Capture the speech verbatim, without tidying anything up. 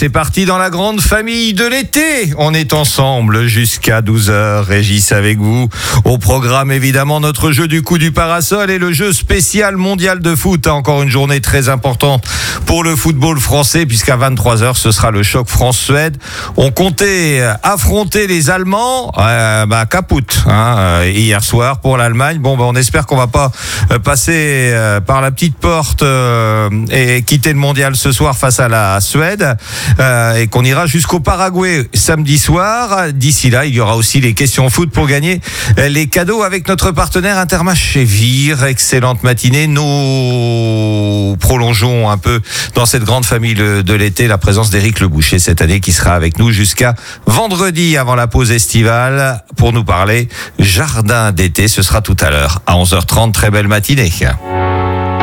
c'est parti dans la grande famille de l'été. On est ensemble jusqu'à douze heures. Régis avec vous. Au programme, évidemment, notre jeu du coup du parasol et le jeu spécial mondial de foot. Encore une journée très importante pour le football français, puisqu'à vingt-trois heures, ce sera le choc France-Suède. On comptait affronter les Allemands. Euh, bah, capoute, hein, hier soir pour l'Allemagne. Bon, bah, on espère qu'on va pas passer par la petite porte euh, et quitter le mondial ce soir face à la Suède euh, et qu'on ira jusqu'au Paraguay samedi soir. D'ici là, il y aura aussi les questions foot pour gagner les cadeaux avec notre partenaire Intermarché chez Vire. Excellente matinée. Nous prolongeons un peu dans cette grande famille de l'été la présence d'Éric Le Boucher cette année qui sera avec nous jusqu'à vendredi avant la pause estivale pour nous parler jardin d'été. Ce sera tout à l'heure à onze heures trente. Très belle matinée.